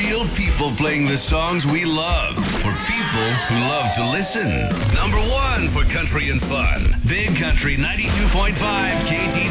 real people playing the songs we love for people who love to listen. Number 1 for country and fun. Big Country 92.5 KTG.